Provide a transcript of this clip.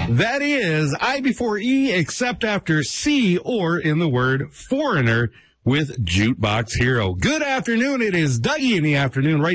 That is I before E except after C or in the word foreigner with Jukebox Hero. Good afternoon. It is Dougie in the afternoon right